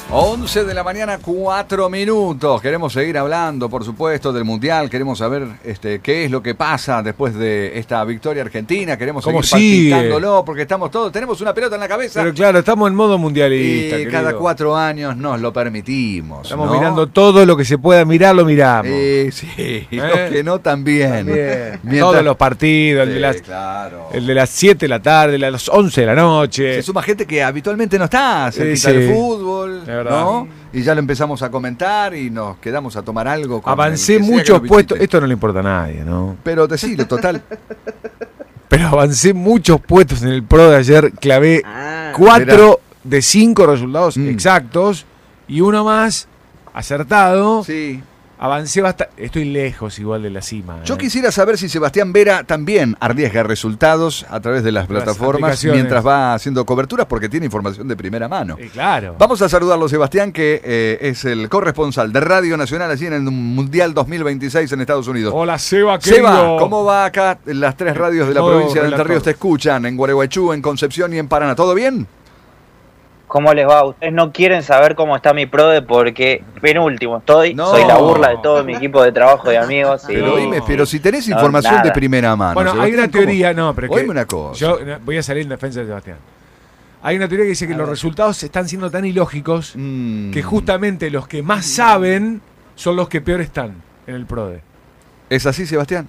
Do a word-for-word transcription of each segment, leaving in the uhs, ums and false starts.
once de la mañana, cuatro minutos. Queremos seguir hablando, por supuesto, del Mundial. Queremos saber este, qué es lo que pasa después de esta victoria argentina. Queremos ¿Cómo seguir palpitándolo porque estamos todos, tenemos una pelota en la cabeza. Pero claro, estamos en modo mundialista. Y cada cuatro años nos lo permitimos. Estamos ¿no? mirando todo lo que se pueda mirar, lo miramos. Eh, sí, ¿Eh? los que no también. También. Mientras... Todos los partidos, sí, el de las claro. el de las siete de la tarde, el de las once de la noche. Se suma gente que habitualmente no está cerquita Sí, sí. del fútbol, ¿no? Sí. Y ya lo empezamos a comentar y nos quedamos a tomar algo. Con Avancé el que sea muchos que lo visite. puestos. Esto no le importa a nadie, ¿no? Pero decilo, total. Pero avancé muchos puestos en el Pro de ayer. Clavé Ah, cuatro de cinco resultados Mm. exactos y uno más acertado. Sí. Avancé bastante. Estoy lejos igual de la cima. Yo ¿eh? quisiera saber si Sebastián Vera también arriesga resultados a través de las Las plataformas aplicaciones. mientras va haciendo coberturas porque tiene información de primera mano. Eh, claro. Vamos a saludarlo, Sebastián, que eh, es el corresponsal de Radio Nacional allí en el Mundial dos mil veintiséis en Estados Unidos. Hola, Seba, querido. Seba, ¿cómo va acá? Las tres radios de la Todo provincia de Entre relator. Ríos te escuchan, en Gualeguaychú, en Concepción y en Paraná. ¿Todo bien? ¿Cómo les va? Ustedes no quieren saber cómo está mi prode porque penúltimo estoy, No. soy la burla de todo mi equipo de trabajo y amigos. y- Pero dime, pero si tenés No, información nada. de primera mano. Bueno, hay Sebastián, una teoría, no, pero Oíme que una cosa. yo no, voy a salir en defensa de Sebastián. Hay una teoría que dice que los resultados están siendo tan ilógicos Mm. que justamente los que más saben son los que peor están en el PRODE. ¿Es así, Sebastián?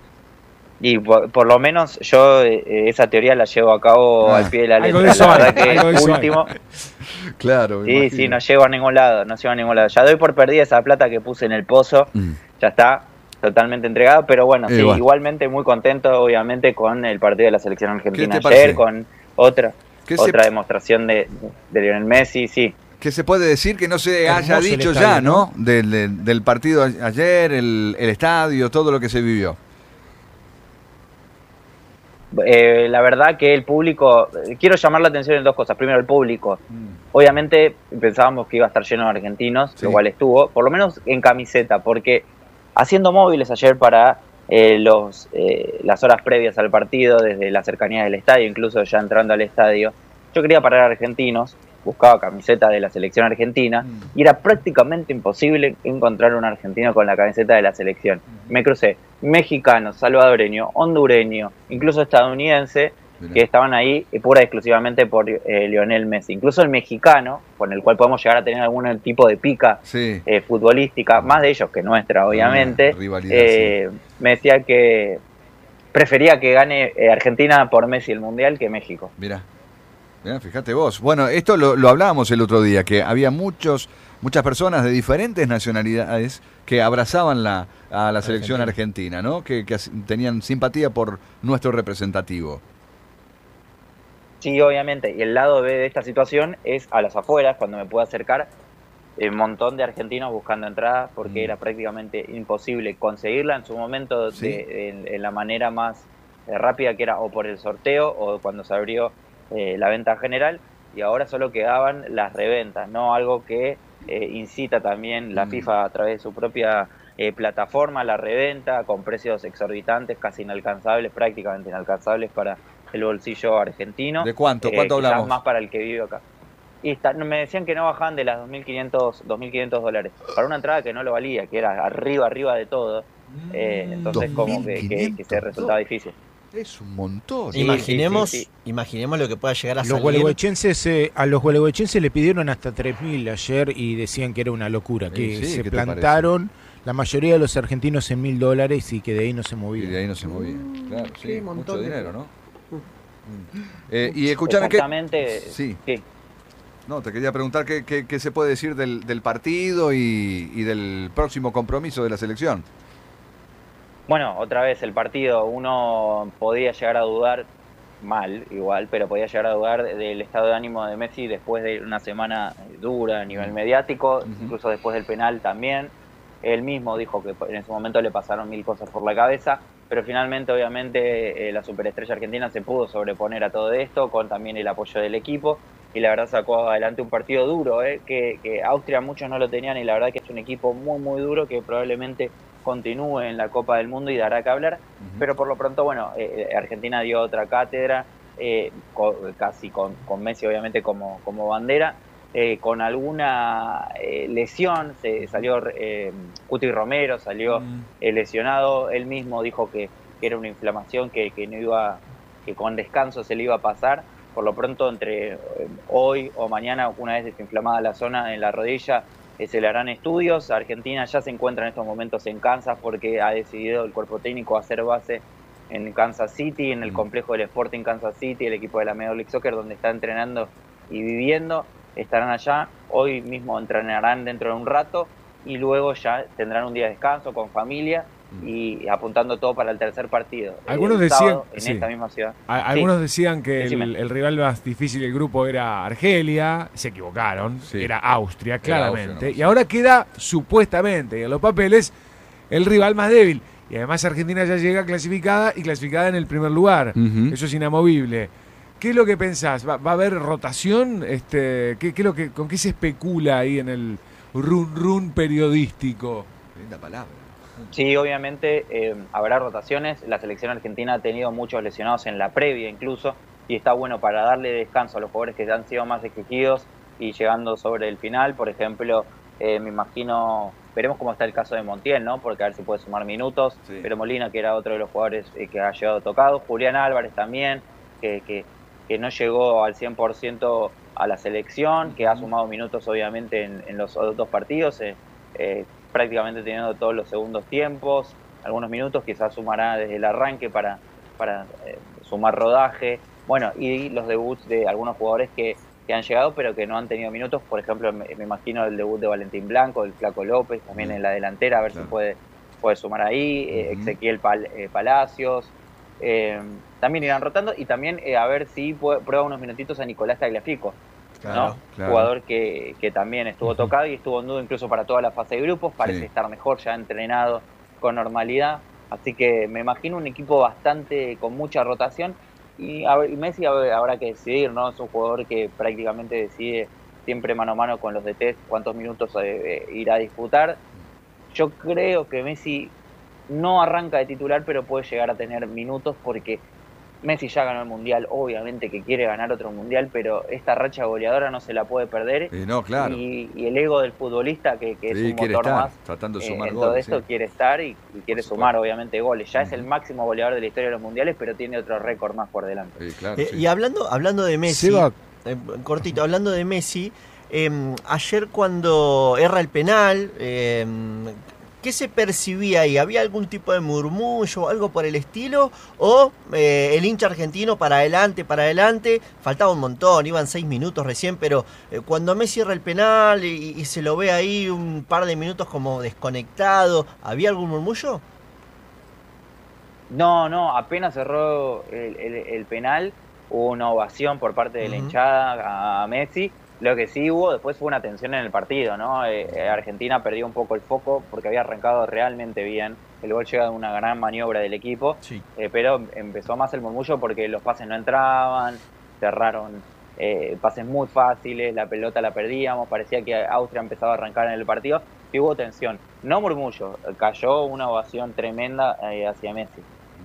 Y por, por lo menos yo eh, esa teoría la llevo a cabo Ah. al pie de la Algo letra. de eso La hay, verdad que algo de eso hay. último, Claro. me sí, imagino. sí, no llego a ningún lado, no llego a ningún lado. Ya doy por perdida esa plata que puse en el pozo, Mm. ya está totalmente entregado, pero bueno, Eh, sí, bueno. igualmente muy contento obviamente con el partido de la selección argentina te ayer, parece? con otra ¿Qué se- otra demostración de, de Lionel Messi, sí. Que se puede decir que no se Hermoso haya el dicho estadio, ya, ¿no? ¿no? Del, del- del partido a- ayer, el, el estadio, todo lo que se vivió. Eh, la verdad que el público, eh, quiero llamar la atención en dos cosas. Primero, el público. Obviamente pensábamos que iba a estar lleno de argentinos, Sí. lo cual estuvo, por lo menos en camiseta, porque haciendo móviles ayer para eh, los eh, las horas previas al partido, desde la cercanía del estadio, incluso ya entrando al estadio, yo quería parar a argentinos, buscaba camiseta de la selección argentina Mm. y era prácticamente imposible encontrar un argentino con la camiseta de la selección. Me crucé mexicano, salvadoreño, hondureño, incluso estadounidense, Mirá. que estaban ahí eh, pura y exclusivamente por eh, Lionel Messi. Incluso el mexicano, con el cual podemos llegar a tener algún tipo de pica Sí. eh, futbolística, más de ellos que nuestra, obviamente, Ah, rivalidad, eh, me decía que prefería que gane eh, Argentina por Messi el Mundial que México. Mirá. Mirá, fíjate vos. Bueno, esto lo, lo hablábamos el otro día, que había muchos, muchas personas de diferentes nacionalidades que abrazaban la, a la selección argentina, ¿no? Que, que as- tenían simpatía por nuestro representativo. Sí, obviamente. Y el lado B de esta situación es a las afueras, cuando me puedo acercar, un montón de argentinos buscando entradas porque Mm. era prácticamente imposible conseguirla en su momento Sí. de, en, en la manera más eh, rápida, que era o por el sorteo o cuando se abrió eh, la venta general, y ahora solo quedaban las reventas, ¿no? Algo que eh, incita también la Mm. FIFA a través de su propia eh, plataforma, la reventa con precios exorbitantes, casi inalcanzables, prácticamente inalcanzables para el bolsillo argentino. ¿De cuánto? ¿Cuánto quizás hablamos? más para el que vive acá. Y está- me decían que no bajaban de las dos mil quinientos dólares para una entrada que no lo valía, que era arriba, arriba de todo. Eh, entonces como que, que- que se resultaba difícil. Es un montón. Sí, imaginemos, sí, sí, imaginemos lo que pueda llegar a Los salir. gualeguaychenses, eh, a los gualeguaychenses le pidieron hasta tres mil ayer y decían que era una locura, que Sí, sí, se ¿qué te plantaron la mayoría de los argentinos en mil dólares y que de ahí no se Y de movían. ahí no se movía. Claro, sí, qué montón mucho de- dinero, ¿no? Mm. Eh, y escúchame que... Exactamente. Sí. Sí. No, te quería preguntar qué, qué- qué se puede decir del, del partido y, y del próximo compromiso de la selección. Bueno, otra vez el partido, uno podía llegar a dudar, mal igual, pero podía llegar a dudar del estado de ánimo de Messi después de una semana dura a nivel mediático, Ujú. incluso después del penal también. Él mismo dijo que en ese momento le pasaron mil cosas por la cabeza, pero finalmente obviamente eh, la superestrella argentina se pudo sobreponer a todo esto con también el apoyo del equipo y la verdad sacó adelante un partido duro, eh, que, que Austria muchos no lo tenían y la verdad que es un equipo muy muy duro que probablemente continúe en la Copa del Mundo y dará que hablar, Ujú. pero por lo pronto, bueno, eh, Argentina dio otra cátedra, eh, co- casi con, con Messi obviamente como, como bandera, eh, con alguna eh, lesión, se salió eh, Cuti Romero, salió Mm. eh, lesionado, él mismo dijo que, que era una inflamación que, que no iba, que con descanso se le iba a pasar. Por lo pronto, entre eh, hoy o mañana, una vez desinflamada la zona en la rodilla, eh, se le harán estudios. Argentina ya se encuentra en estos momentos en Kansas porque ha decidido el cuerpo técnico hacer base en Kansas City, en el complejo del Sporting Kansas City, el equipo de la Major League Soccer, donde está entrenando y viviendo. Estarán allá, hoy mismo entrenarán dentro de un rato y luego ya tendrán un día de descanso con familia y apuntando todo para el tercer partido. Algunos el decían, sábado, en sí. esta misma ciudad. A- Sí. algunos decían que el, Decime. el rival más difícil del grupo era Argelia, se equivocaron, Sí. era Austria, Era claramente. Austria, no, y ahora queda, supuestamente, y en los papeles, el rival más débil. Y además Argentina ya llega clasificada y clasificada en el primer lugar. Ujú. Eso es inamovible. ¿Qué es lo que pensás? ¿Va, va a haber rotación? Este, ¿qué, qué es lo que, ¿Con qué se especula ahí en el run run periodístico? Linda palabra. Sí, obviamente eh, habrá rotaciones. La selección argentina ha tenido muchos lesionados en la previa incluso y está bueno para darle descanso a los jugadores que han sido más exigidos y llegando sobre el final. Por ejemplo, eh, me imagino, veremos cómo está el caso de Montiel, ¿no? Porque a ver si puede sumar minutos. Sí. Pero Molina, que era otro de los jugadores eh, que ha llegado tocado. Julián Álvarez también, que, que, que no llegó al cien por ciento a la selección, que ha sumado minutos obviamente en, en los dos partidos. Eh, eh, prácticamente teniendo todos los segundos tiempos, algunos minutos, quizás sumará desde el arranque para, para eh, sumar rodaje, bueno, y los debuts de algunos jugadores que, que han llegado pero que no han tenido minutos, por ejemplo, me, me imagino el debut de Valentín Blanco, del Flaco López, también Mm. en la delantera, a ver Claro. si puede, puede sumar ahí, eh, Ujú. Ezequiel Pal- eh, Palacios, eh, también irán rotando, y también eh, a ver si puede, prueba unos minutitos a Nicolás Tagliafico, Claro, ¿no? claro. Jugador que, que también estuvo tocado y estuvo en duda incluso para toda la fase de grupos, parece Sí. estar mejor, ya entrenado con normalidad, así que me imagino un equipo bastante con mucha rotación y, a ver, y Messi a ver, habrá que decidir, ¿no? Es un jugador que prácticamente decide siempre mano a mano con los D Ts cuántos minutos eh, eh, irá a disputar. Yo creo que Messi no arranca de titular, pero puede llegar a tener minutos porque Messi ya ganó el Mundial, obviamente que quiere ganar otro Mundial, pero esta racha goleadora no se la puede perder. Eh, no, claro. Y, y el ego del futbolista, que, que Sí, es un quiere motor estar, más tratando de eh, sumar en todo goles, esto, sí. quiere estar y, y quiere Por sumar, supuesto. obviamente, goles. Ya es el Ujú. máximo goleador de la historia de los Mundiales, pero tiene otro récord más por delante. Sí, claro, Eh, sí. Y hablando, hablando de Messi, Seba. eh, cortito, hablando de Messi, eh, ayer cuando erra el penal, eh, ¿qué se percibía ahí? ¿Había algún tipo de murmullo, algo por el estilo? ¿O eh, el hincha argentino para adelante, para adelante? Faltaba un montón, iban seis minutos recién, pero eh, cuando Messi erra el penal y, y se lo ve ahí un par de minutos como desconectado, ¿había algún murmullo? No, no, apenas cerró el, el- el penal, hubo una ovación por parte de la Ujú. hinchada a Messi. Lo que sí hubo después fue una tensión en el partido, ¿no? Eh, eh, Argentina perdió un poco el foco porque había arrancado realmente bien. El gol llega de una gran maniobra del equipo, Sí. eh, pero empezó más el murmullo porque los pases no entraban, cerraron eh, pases muy fáciles, la pelota la perdíamos, parecía que Austria empezaba a arrancar en el partido y hubo tensión. No murmullo, cayó una ovación tremenda eh, hacia Messi.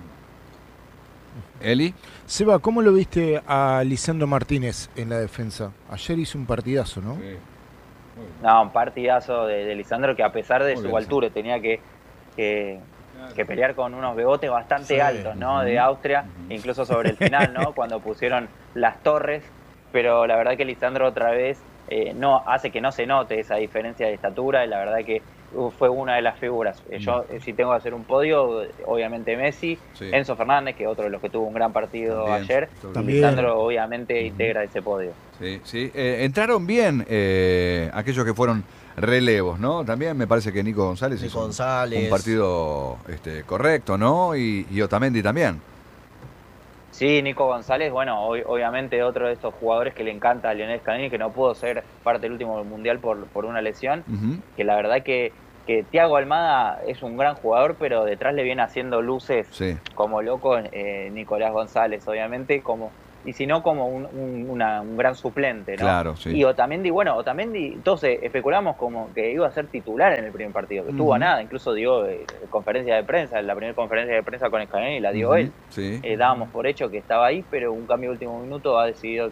Eli, Seba, ¿cómo lo viste a Lisandro Martínez en la defensa? Ayer hizo un partidazo, ¿no? No, un partidazo de, de Lisandro que a pesar de Muy su bien, altura tenía que, que, que pelear con unos begotes bastante Sí. altos, ¿no? Ujú. De Austria, Ujú. incluso sobre el final, ¿no? Cuando pusieron las torres, pero la verdad que Lisandro otra vez eh, no hace que no se note esa diferencia de estatura y la verdad que uh, fue una de las figuras. Eh, Yo, eh, si tengo que hacer un podio, obviamente Messi, Sí. Enzo Fernández, que otro de los que tuvo un gran partido También, ayer, y también. Lisandro obviamente integra ese podio. Sí, sí. Eh, entraron bien eh, aquellos que fueron relevos, ¿no? También me parece que Nico González Nico hizo un- González. un partido este, correcto, ¿no? Y, y Otamendi también. Sí, Nico González, bueno, ob- obviamente otro de estos jugadores que le encanta a Lionel Scaloni, que no pudo ser parte del último mundial por, por una lesión, Ujú. que la verdad que, que Thiago Almada es un gran jugador, pero detrás le viene haciendo luces Sí. como loco eh, Nicolás González, obviamente, como y si no como un, un- una- un gran suplente, ¿no? Claro, sí. Y Otamendi, bueno, Otamendi, entonces especulamos como que iba a ser titular en el primer partido, que estuvo Ujú. a nada, incluso dio eh, conferencia de prensa, la primera conferencia de prensa con Scaloni la dio Ujú. él. Sí. Eh, dábamos por hecho que estaba ahí, pero un cambio de último minuto ha decidido que,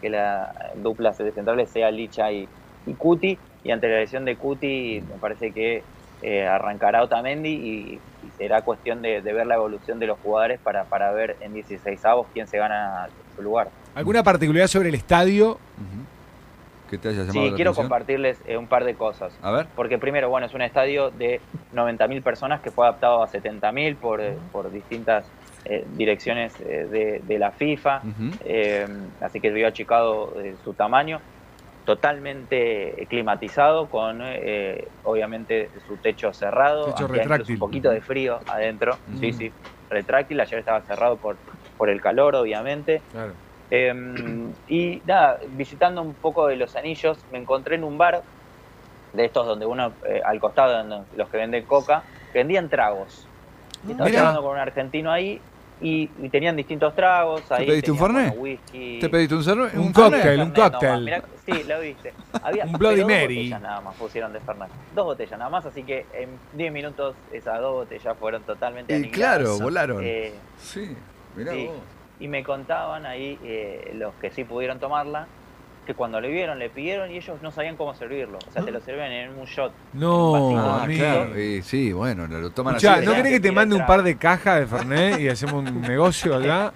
que la dupla de centrales sea Licha y, y Cuti, y ante la lesión de Cuti me parece que eh, arrancará Otamendi y, y será cuestión de, de ver la evolución de los jugadores para, para ver en dieciseisavos quién se gana su lugar. ¿Alguna particularidad sobre el estadio? Uh-huh. ¿Que te haya llamado Sí, la quiero atención? compartirles eh, un par de cosas. A ver. Porque primero, bueno, es un estadio de noventa mil personas que fue adaptado a setenta mil por, eh, por distintas eh, direcciones eh, de, de la FIFA, Uh-huh. eh, así que vio achicado eh, su tamaño, totalmente climatizado, con eh, obviamente su techo cerrado, Techo aunque incluso retráctil. un poquito de frío adentro, Mm. sí, sí, retráctil, ayer estaba cerrado por, por el calor, obviamente. Claro. Eh, y nada, visitando un poco de Los Anillos, me encontré en un bar de estos donde uno, eh, al costado, donde los que venden coca, vendían tragos. Y estaba Mirá. charlando con un argentino ahí y, y tenían distintos tragos. Ahí pediste un tenían, Fernet? bueno, whisky. ¿Te pediste un cerro? Un No, cóctel, Fernet un cóctel. nomás, mirá, sí, lo viste. Había Un Bloody pero dos Mary. botellas nada más pusieron de Fernet. Dos botellas nada más, así que en diez minutos esas dos botellas fueron totalmente Y aniquiladas. claro, volaron. Eh, Sí, mirá sí. vos. Y me contaban ahí, eh, los que sí pudieron tomarla, que cuando le vieron, le pidieron y ellos no sabían cómo servirlo. O sea, te lo servían en un shot. No, en un vasito. Ah, amigo. claro. Y sí, bueno, lo toman Escuchá, así. ¿no ya querés que te te mande un entra. par de cajas de Fernet y hacemos un negocio acá?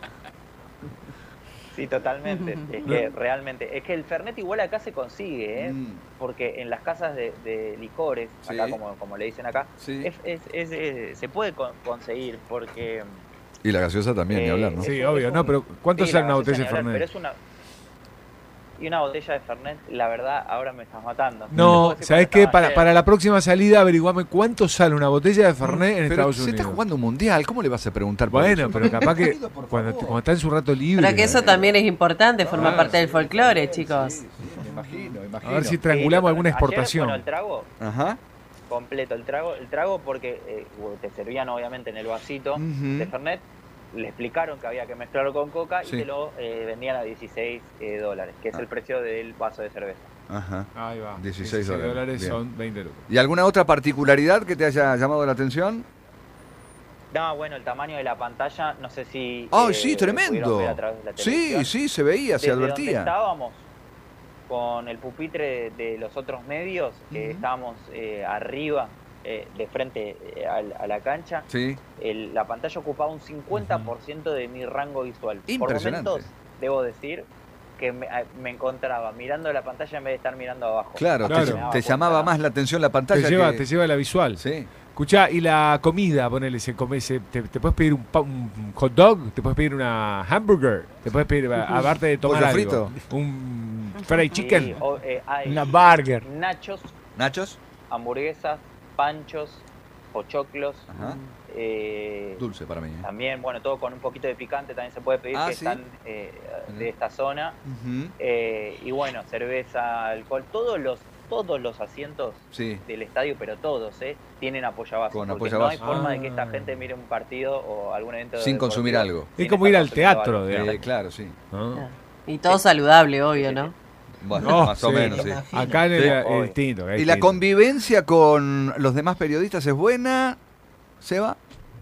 Sí, totalmente. Es que realmente, es que el Fernet igual acá se consigue, ¿eh? Mm, Porque en las casas de, de licores, Sí. acá como, como le dicen acá, sí. es, es- es- es- se puede con- conseguir porque... Y la gaseosa también, ni eh, hablar, ¿no? Sí, es- obvio, es ¿no? un- Pero ¿cuánto sí, sale la una gaseosa botella de ni hablar, Fernet? Pero es una... Y una botella de Fernet, la verdad, ahora me estás matando. Te No, puedo decir ¿sabés cuánto qué? estaba Para, ayer. para la próxima salida averiguame cuánto sale una botella de Fernet en Pero Estados se Unidos. está jugando un mundial, ¿cómo le vas a preguntar por Bueno, eso? pero capaz que Por favor. cuando, cuando está en su rato libre. Para que eso también es importante, forma Ah, parte del sí, folclore, sí, chicos. sí, sí, me imagino, me imagino. A ver si Sí, triangulamos alguna ayer, exportación. bueno, el trago, Ajá. completo, el trago, el trago porque eh, te servían obviamente en el vasito Ujú. de Fernet, le explicaron que había que mezclarlo con coca Sí. y te lo eh, vendían a dieciséis eh, dólares, que es Ah. el precio del vaso de cerveza. Ajá. Ahí va. dieciséis dólares. Bien. son veinte lucas. ¿Y alguna otra particularidad que te haya llamado la atención? No, bueno, el tamaño de la pantalla, no sé si... ¡Ay, eh, sí, pudieron tremendo! ver a través de la Sí, televisión. sí, se veía, se Desde donde advertía. estábamos, con el pupitre de, de los otros medios, que Ujú. estábamos eh, arriba, eh, de frente eh, al- a, la cancha, Sí, el- la pantalla ocupaba un cincuenta por ciento de mi rango visual. Por Impresionante. momentos, debo decir, que me, a- me encontraba mirando la pantalla en vez de estar mirando abajo. claro, Claro. te, Me daba te cuenta. llamaba más la atención la Te pantalla lleva, que... te lleva la visual. Sí. Escuchá, y la comida, ponele, se come, se- te, te puedes pedir un, pa- un hot dog, te puedes pedir una hamburger, te puedes pedir, a- aparte de tomar Pollo algo, frito. un fried Sí, chicken, o, eh, hay Una burger. nachos, ¿Nachos? hamburguesas, panchos, pochoclos, Ajá. eh, Dulce para mí. ¿eh? también, bueno, todo con un poquito de picante también se puede pedir, Ah, que ¿sí? están eh, de esta zona. Ujú. Eh, y bueno, cerveza, alcohol, todos los todos los asientos Sí. del estadio, pero todos, ¿eh? Tienen apoyabazos. Con porque apoyabazos. no hay forma de que Ah. esta gente mire un partido o algún evento Sin consumir deportivo algo. Es sin como estar ir al consumiendo teatro, algo. digamos. Eh, claro, sí. ¿no? Y todo saludable, obvio, ¿no? Bueno, No, más o sí. menos, sí. Imagino. Acá en el, Sí. el distinto. es ¿Y la distinto. convivencia con los demás periodistas es buena, Seba?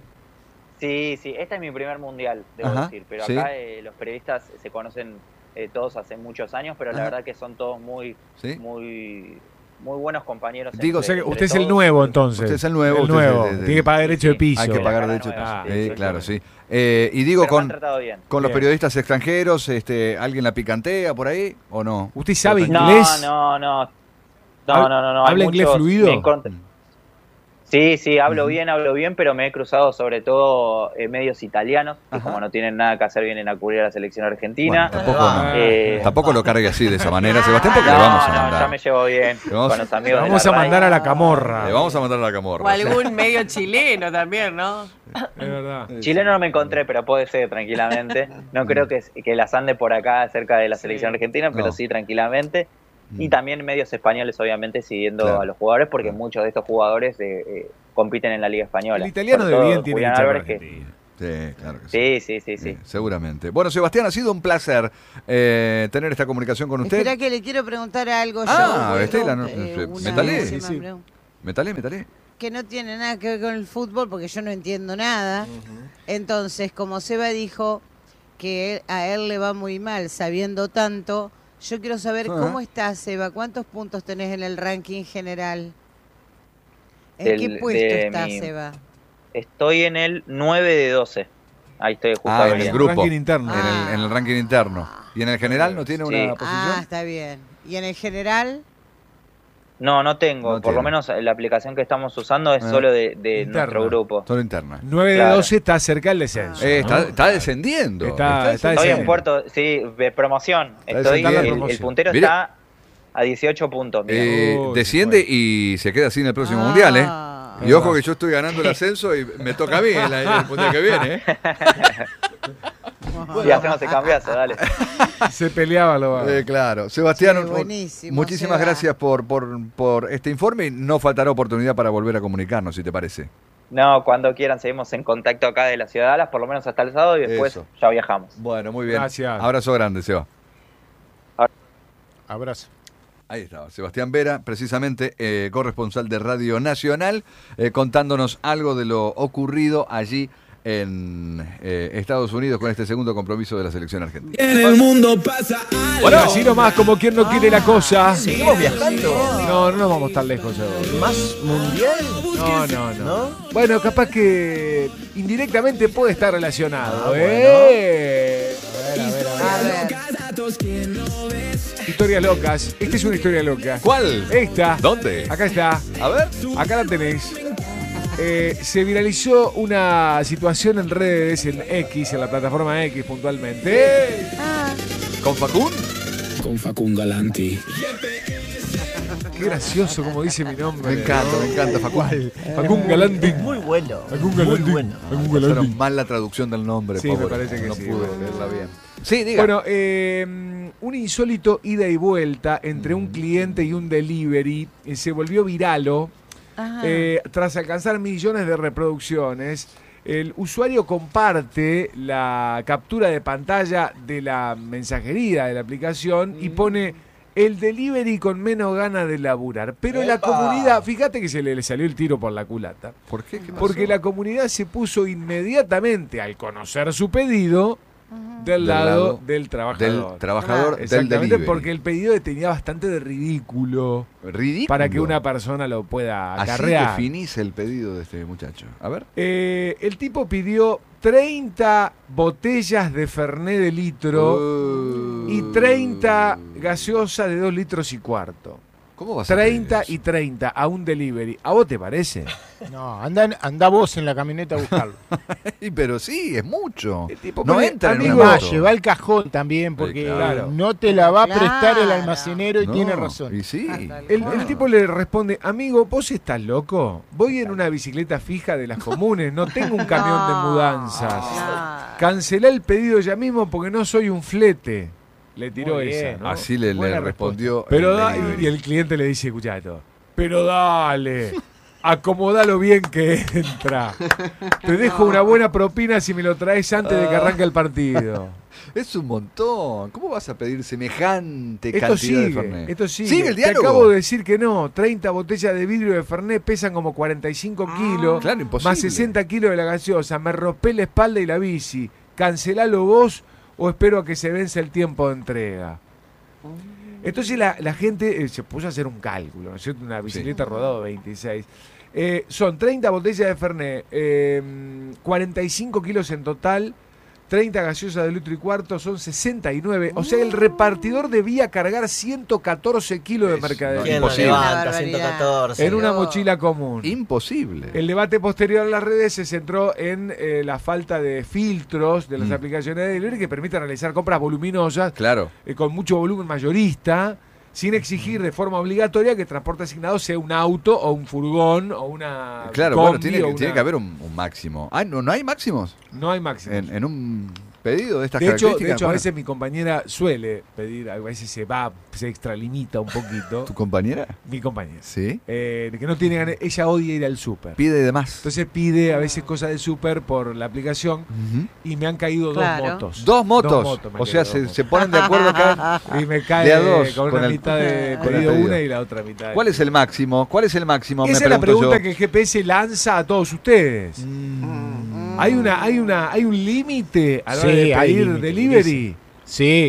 Sí, sí, este es mi primer mundial, debo Ajá, decir, pero sí. acá eh, los periodistas se conocen eh, todos hace muchos años, pero Ajá. la verdad que son todos muy, Sí. muy, muy buenos compañeros. Digo, O sea que entre- usted es entre el todos. nuevo, entonces. Usted es el nuevo, El usted nuevo. es de- de- Tiene que pagar derecho de Sí, piso. Hay que pagar Acá derecho. no es, Ah, sí, Sí, sí, claro, sí. sí. Eh, y digo, Pero me han con, tratado bien. con los Bien. periodistas extranjeros, este, ¿alguien la picantea por ahí o no? ¿Usted sabe No, inglés? no, no. No, ¿Hab- no, no, no. hay habla inglés muchos- fluido? me encont- Sí, sí, hablo Ujú. bien, hablo bien, pero me he cruzado sobre todo eh, medios italianos, que Ajá. como no tienen nada que hacer, vienen a cubrir a la selección argentina. Bueno, tampoco, Ah. Eh, tampoco lo cargue así de esa manera, Sebastián, porque no, le vamos a no, mandar. ya me llevo bien Le vamos- con los amigos de Vamos la a mandar radio. a la camorra. Le vamos a mandar a la O camorra. sí. algún medio chileno también, ¿no? Es verdad. Chileno no me encontré, pero puede ser tranquilamente. No creo que, que las ande por acá cerca de la Sí. selección argentina, pero No. sí tranquilamente. Y Mm. también medios españoles, obviamente, siguiendo Claro. a los jugadores, porque Claro. muchos de estos jugadores eh, eh, compiten en la Liga Española. El italiano Sobre de todo bien tiene que Julián echar a Álvarez, que- Argentina. Sí, claro que sí. Sí, sí, sí, sí. Eh, seguramente. Bueno, Sebastián, ha sido un placer eh, tener esta comunicación con usted. Espera que le quiero preguntar algo Ah, yo. bueno, Estela, no, eh, se- una metale. última Sí, sí. pregunta. Métale, métale. Que no tiene nada que ver con el fútbol porque yo no entiendo nada. Entonces, como Seba dijo que él- a él le va muy mal sabiendo tanto. Yo quiero saber Ah. cómo estás, Seba. ¿Cuántos puntos tenés en el ranking general? ¿En Del- qué puesto de estás, mi- Seba? Estoy en el nueve de doce. Ahí estoy justo Ah, en el abriendo. grupo. ranking interno. En el, en el ranking interno. ¿Y en el general no tiene Sí. una Ah, posición? está bien. ¿Y en el general? No, no tengo. No Por tiene. lo menos la aplicación que estamos usando es Ah. solo de, de Interna. nuestro grupo. Solo interna. nueve de Claro. doce está cerca del descenso. Eh, está, ¿no? está descendiendo. Está- está Estoy descendiendo. en puerto, sí, de promoción. Está Estoy, descendiendo la el, promoción. el puntero Mira. está a dieciocho puntos. mira. Eh, Uy, desciende se y se queda así en el próximo Ah. mundial, ¿eh? Y Ah. ojo que yo estoy ganando el ascenso y me toca a mí el, el mundial que viene, ¿eh? y hacemos el cambiazo, dale. Se peleaba lo Eh, claro. Sebastián, Sí, buenísimo, muchísimas Seba. gracias por, por, por este informe y no faltará oportunidad para volver a comunicarnos, si te parece. No, cuando quieran seguimos en contacto acá de la Ciudad de Dallas, por lo menos hasta el sábado, y después Eso. ya viajamos. Bueno, muy bien. Gracias. Abrazo grande, Seba. Abrazo. Ahí estaba, Sebastián Vera, precisamente eh, corresponsal de Radio Nacional, eh, contándonos algo de lo ocurrido allí en eh, Estados Unidos con este segundo compromiso de la selección argentina. En el mundo pasa algo. Bueno, así nomás, como quien no quiere la cosa. Seguimos viajando. No, no nos vamos tan lejos hoy. ¿Más mundial? No, no, no. ¿No? Bueno, capaz que indirectamente puede estar relacionado, Ah, bueno. ¿eh? A ver. Datos que no ves. Historias locas. Esta es una historia loca. ¿Cuál? Esta. ¿Dónde? Acá está. A ver. Acá la tenés. Eh, se viralizó una situación en redes, en X, en la plataforma X puntualmente. Ah, ¿Con Facún? Con Facún Galanti. Qué gracioso como dice mi nombre. Me encanta, ¿no? me encanta Facún. Facún Galanti. Muy bueno. Facún Muy Galanti. bueno. Facún Pasaron Galanti. mal la traducción del nombre, Sí, me pobre. parece que no sí, pude bueno. leerla bien. Sí, diga. Bueno, eh, un insólito ida y vuelta entre un cliente y un delivery eh, se volvió viralo ajá. eh, tras alcanzar millones de reproducciones. El usuario comparte la captura de pantalla de la mensajería de la aplicación y pone el delivery con menos ganas de laburar. Pero la ¡Epa! comunidad, fíjate que se le, le salió el tiro por la culata. ¿Por qué? ¿Qué pasó? Porque la comunidad se puso inmediatamente, al conocer su pedido, del Del lado, lado del trabajador. del trabajador del Exactamente, delivery. porque el pedido tenía bastante de ridículo Ridículo. para que una persona lo pueda Así acarrear. definís el pedido de este muchacho. A ver. Eh, el tipo pidió treinta botellas de Fernet de litro Uh. y treinta gaseosa de dos litros y cuarto. ¿Cómo vas a treinta pedir y eso? treinta a un delivery. ¿A vos te parece? No, anda, anda vos en la camioneta a buscarlo. Sí, pero sí, es mucho. El tipo No pone, entra en amigo, una Además, moto. lleva el cajón también, porque Sí, claro. no te la va a prestar el Claro. almacenero y No, tiene razón. Y sí. El, el tipo le responde, amigo, ¿vos estás loco? Voy en una bicicleta fija de las comunes, no tengo un camión de No. mudanzas. No. Cancelá el pedido ya mismo porque no soy un flete. Le tiró Muy bien. esa, ¿no? Así le, le Buena respondió. Pero el da- delivery. y el cliente le dice, escuchá esto, pero dale, acomodalo bien que entra. Te dejo una buena propina si me lo traes antes de que arranque el partido. Es un montón. ¿Cómo vas a pedir semejante Esto cantidad de sigue, Fernet? esto sigue. ¿Sigue el Te diálogo? acabo de decir que no. treinta botellas de vidrio de Fernet pesan como cuarenta y cinco kilos. Claro, imposible. Más sesenta kilos de la gaseosa. Me rompé la espalda y la bici. Cancelalo vos o espero a que se vence el tiempo de entrega. Entonces la, la gente eh, se puso a hacer un cálculo, ¿no es cierto? Una bicicleta rodado veintiséis. Eh, son treinta botellas de Fernet, eh, cuarenta y cinco kilos en total, treinta gaseosas de litro y cuarto, son sesenta y nueve. O sea, el repartidor debía cargar ciento catorce kilos de Es- mercadería. ¿Quién lo Imposible. Una levanta? barbaridad. ciento catorce. En una No. mochila común. Imposible. El debate posterior en las redes se centró en eh, la falta de filtros de las Mm. aplicaciones de delivery que permiten realizar compras voluminosas Claro. eh, con mucho volumen mayorista, sin exigir de forma obligatoria que el transporte asignado sea un auto o un furgón o una Claro, combi bueno, tiene, o que- una- tiene que haber un, un máximo. Ah, ¿no, ¿no hay máximos? No hay máximo. En, en un pedido de estas De hecho, características. de hecho a Bueno, veces mi compañera suele pedir, a veces se va, se extralimita un poquito. ¿Tu compañera? Mi compañera. Sí. Eh, que no tiene ganas, ella odia ir al súper. Pide de más. Entonces pide a veces cosas de súper por la aplicación Ujú. y me han caído Claro. dos motos. Dos motos. Dos motos me o sea, quedo, se, dos se ponen de acuerdo acá. Y me cae De a dos, con, con una el- mitad de con el pedido pedido. una y la otra mitad. de- ¿Cuál es el máximo? ¿Cuál es el máximo? Esa Me es la pregunto pregunta yo. que el G P S lanza a todos ustedes. Mm. Hay una, hay una, hay un límite a la hora Sí, de hay pedir límite, delivery. Sí,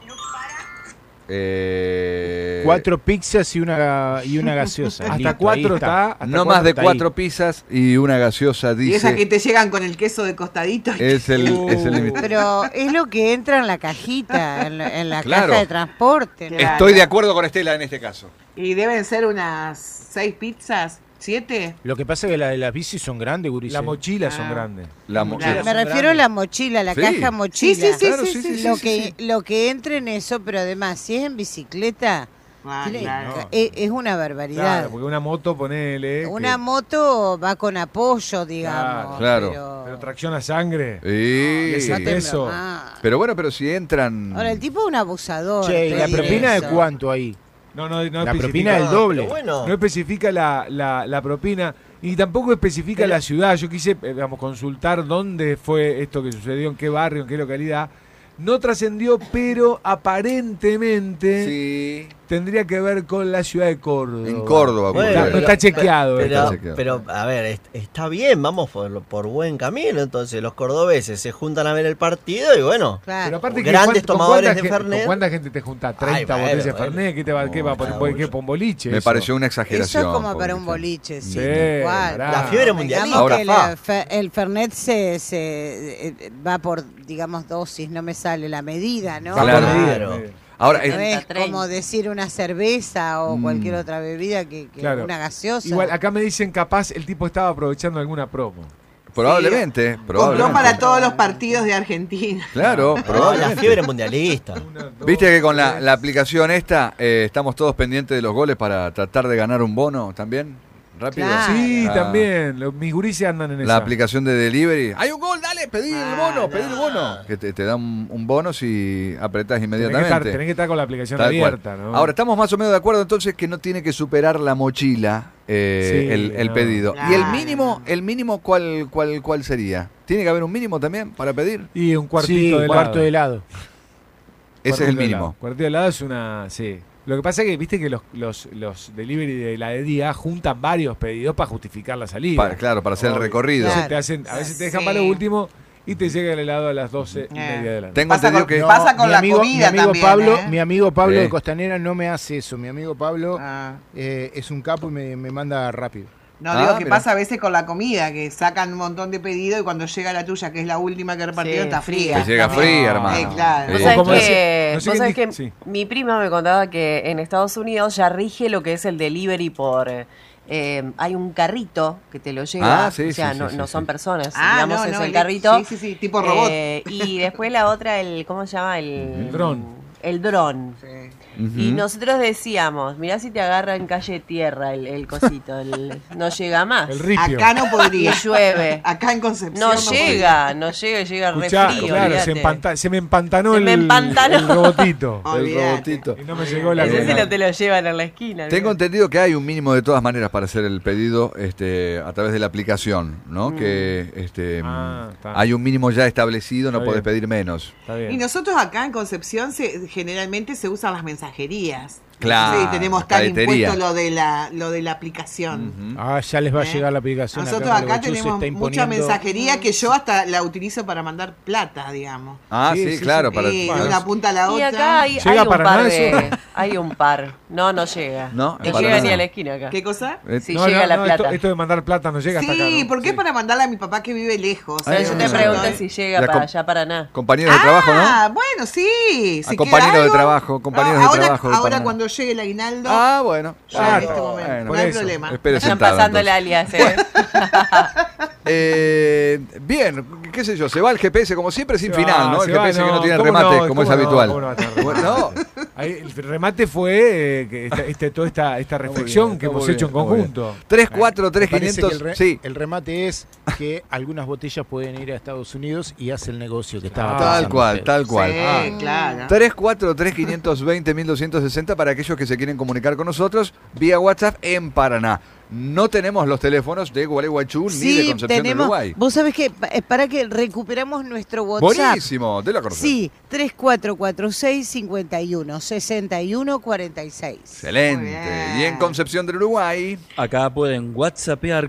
Eh, cuatro pizzas y una y una gaseosa. Hasta Listo, ahí cuatro está. hasta no cuatro más de está cuatro ahí. pizzas y una gaseosa, Y esas que dice. te llegan con el queso de costadito. Es el Uh. es el límite. Pero es lo que entra en la cajita, en la, en la Claro. caja de transporte. ¿no? Claro. Estoy de acuerdo con Estela en este caso. Y deben ser unas seis pizzas, siete. Lo que pasa es que las de las bicis son grandes, Gurice. Las mochilas son Ah. grandes. La mo- Claro. Me refiero a la mochila, la Sí. caja mochila. Sí, sí, sí, Claro, sí, sí, sí, sí, Lo sí, que, sí. lo que entre en eso, pero además, si es en bicicleta, Ah, tiene- claro. es, es una barbaridad. Claro, porque una moto, ponele. Una que- moto va con apoyo, digamos. Claro. Pero, Pero tracción a sangre. Sí. ese no te peso. bromás. Pero bueno, pero si entran. Ahora, el tipo es un abusador. Che, ¿y la pedir propina de eso. cuánto ahí? No, no, no La especifica- propina del No, doble. pero bueno. No especifica la, la, la propina y tampoco especifica Pero- la ciudad. Yo quise, eh, digamos, consultar dónde fue esto que sucedió, en qué barrio, en qué localidad. No trascendió, pero aparentemente Sí. tendría que ver con la ciudad de Córdoba. En Córdoba. Bueno, ocurre. está- no está chequeado, Pero, está chequeado. pero, a ver, est- está bien, vamos por, por buen camino. Entonces, los cordobeses se juntan a ver el partido y bueno. Claro. Pero aparte, que Grandes cuán- ¿con tomadores cuánta de gen- Fernet. ¿con cuánta gente te junta? treinta Ay, bueno, botellas de bueno. Fernet. ¿Qué te va, qué va a poner? No, ¿Qué, un boliche? Me eso? pareció una Eso exageración. es como para un porque- boliche, sí. Sí, tal cual. pará. La fiebre mundialista. Digamos Ahora, que fa. la fe- el Fernet se, se eh, va por, digamos, dosis, no me sale la medida, ¿no? Va por Claro. medida. Claro. Ahora, No es- es treinta. como decir una cerveza o Mm. cualquier otra bebida que, que Claro. una gaseosa. Igual, acá me dicen capaz el tipo estaba aprovechando alguna promo. probablemente, Compró probablemente. para todos los partidos de Argentina. Claro, No, probablemente. la fiebre mundialista. Una, dos, Viste que con la, tres. la aplicación esta eh, estamos todos pendientes de los goles para tratar de ganar un bono también. Rápido. Claro. Sí, Ah. también. Los, mis gurises andan en La esa. aplicación de delivery. ¡Hay un gol! ¡Dale! ¡Pedí el Ah, bono! no. ¡Pedí el bono! Que te, te dan un, un bono si apretás Tenés que, inmediatamente. estar, tenés que estar con la aplicación Tal cual. abierta, ¿no? Ahora, estamos más o menos de acuerdo entonces que no tiene que superar la mochila eh, Sí, el, el no. pedido. ¿Y el Claro. mínimo, el mínimo cuál, cuál, cuál sería? ¿Tiene que haber un mínimo también para pedir? Y un cuartito Sí, de un helado. cuarto de helado. Ese es el Cuartito de mínimo. helado. Cuartito de helado es una. Sí. Lo que pasa es que viste que los, los, los delivery de la de día juntan varios pedidos para justificar la salida. Pa- claro, para hacer el Obvio. recorrido. Entonces Claro. te hacen, a veces te dejan Sí. para lo último y te llega el helado a las doce y Eh. media de la noche. Tengo Pasa entendido con- que... no. Pasa con mi la amigo, comida mi amigo también, Pablo, ¿eh? mi amigo Pablo Sí. de Costanera no me hace eso. Mi amigo Pablo Ah. eh, es un capo y me, me manda rápido. No, Ah, digo que mira. pasa a veces con la comida, que sacan un montón de pedidos y cuando llega la tuya, que es la última que repartieron, Sí, está fría. Te llega fría, hermano. Eh, claro. Vos Sí. sabés como que, decía- no sé vos quién sabés dijo- que sí. mi prima me contaba que en Estados Unidos ya rige lo que es el delivery por... eh, hay un carrito que te lo lleva, Ah, sí, o sea, sí, no, sí, no sí, son sí. personas, Ah, digamos, no, es no, el el- carrito. sí, sí, sí, tipo robot. Eh, y después la otra, el ¿cómo se llama? El, El dron. El dron. Sí. Ujú. Y nosotros decíamos, mirá si te agarra en calle tierra el, el cosito, el- no llega más. El ripio. Acá no Y podría. llueve. Acá en Concepción No, no llega, no llega, llega re Escuchá, frío. claro, se, olvídate. empanta- se me empantanó, Se el, me empantanó. el robotito. podría. El Olvídate. robotito. Y no me llegó la Ese se comida. lo te lo llevan en la esquina. Tengo ¿no? entendido que hay un mínimo de todas maneras para hacer el pedido este, a través de la aplicación, ¿no? Que este, Ah, está. hay un mínimo ya establecido, no Está podés bien. pedir menos. Está bien. Y nosotros acá en Concepción se, generalmente se usan las mensajerías. Claro, Sí, tenemos la tan caretería. impuesto lo de la, lo de la aplicación. Ujú. Ah, ya les va a ¿Eh? llegar la aplicación. Nosotros acá, acá Gualeguaychú se tenemos está mucha imponiendo- mensajería que yo hasta la utilizo para mandar plata, digamos. Ah, sí, Sí, sí, claro. sí. Para, Sí, para- de una punta a la Y otra. acá hay, ¿Llega hay un para par nada de... eso? Hay un par. No, no llega. No, No para llega nada. ni a la esquina acá. ¿Qué cosa? Eh, Si No, llega no, la no, plata. Esto, esto de mandar plata no llega hasta acá. Sí, ¿no? porque es para mandarle a mi papá que vive lejos. Ah, Yo te Ah. pregunté si llega La para com- allá, para nada. Compañeros de trabajo, ¿no? Ah, bueno, sí. A si compañeros queda de algo- trabajo, compañeros de ahora, trabajo de Ahora Paraná. cuando llegue el aguinaldo, Ah, bueno. ya Ah, en este está momento. bueno, no por hay eso. problema. Espere Están sentado, pasando el entonces. alias, ¿eh? Eh, bien, qué sé yo, se va el G P S como siempre sin Se final, va, ¿no? El se va, G P S que no tiene ¿cómo remate, no? como es ¿Cómo no? habitual. ¿Cómo no va a tener Bueno, remate? Ahí, el remate fue eh, que esta, este, toda esta, esta reflexión bien, que está hemos muy hecho en bien, está muy conjunto. tres cuatro tres Me parece que quinientos. el, re- Sí, el remate es que algunas botellas pueden ir a Estados Unidos y hace el negocio que estaba Ah, tal pensando cual, usted. tal cual. Sí, Ah. claro. tres cuatro tres quinientos veinte mil doscientos sesenta para aquellos que se quieren comunicar con nosotros vía WhatsApp en Paraná. No tenemos los teléfonos de Gualeguaychú ni de Sí, Concepción del tenemos. Uruguay. Vos sabés que pa- eh, para que recuperamos nuestro WhatsApp. Buenísimo, de la conocer. Sí, tres cuatro cuatro seis, cinco uno, seis uno cuatro seis. Excelente. Muy bien. Y en Concepción del Uruguay. Acá pueden whatsappear